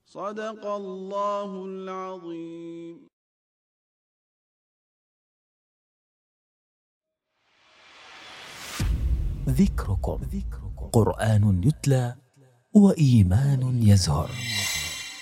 صدق الله العظيم. ذكركم قرآن يتلى وإيمان يزهر.